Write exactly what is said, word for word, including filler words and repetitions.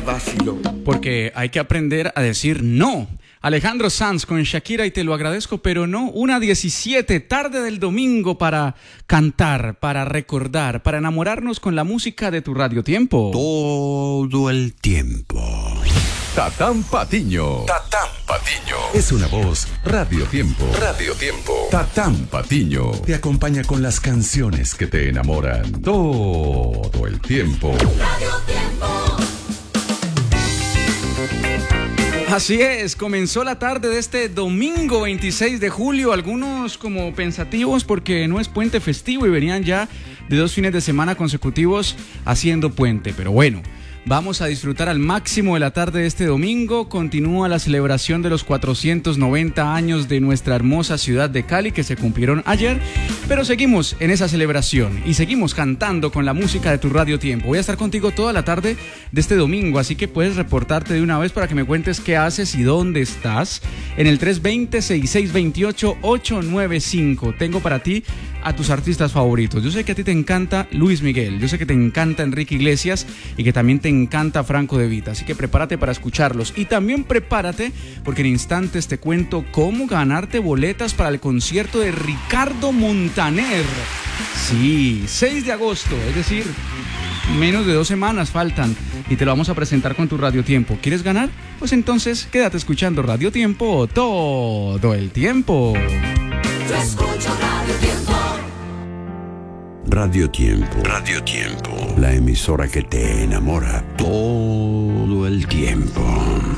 vacilo. Porque hay que aprender a decir no. Alejandro Sanz con Shakira y Te lo agradezco, pero no. Una diecisiete, tarde del domingo para cantar, para recordar, para enamorarnos con la música de tu Radio Tiempo. Todo el tiempo. Tatán Patiño. Tatán Patiño. Es una voz Radio Tiempo. Radio Tiempo. Tatán Patiño te acompaña con las canciones que te enamoran todo el tiempo. Radio Tiempo. Así es, comenzó la tarde de este domingo veintiséis de julio, algunos como pensativos porque no es puente festivo y venían ya de dos fines de semana consecutivos haciendo puente, pero bueno. Vamos a disfrutar al máximo de la tarde de este domingo. Continúa la celebración de los cuatrocientos noventa años de nuestra hermosa ciudad de Cali que se cumplieron ayer, pero seguimos en esa celebración y seguimos cantando con la música de tu Radio Tiempo. Voy a estar contigo toda la tarde de este domingo, así que puedes reportarte de una vez para que me cuentes qué haces y dónde estás en el tres dos cero, seis seis dos ocho, ocho nueve cinco. Tengo para ti a tus artistas favoritos. Yo sé que a ti te encanta Luis Miguel, yo sé que te encanta Enrique Iglesias y que también te encanta Franco De Vita, así que prepárate para escucharlos y también prepárate porque en instantes te cuento cómo ganarte boletas para el concierto de Ricardo Montaner. Sí, seis de agosto, es decir, menos de dos semanas faltan y te lo vamos a presentar con tu Radio Tiempo. ¿Quieres ganar? Pues entonces quédate escuchando Radio Tiempo todo el tiempo. Yo escucho Radio Tiempo. Radio Tiempo. Radio Tiempo. La emisora que te enamora todo el tiempo.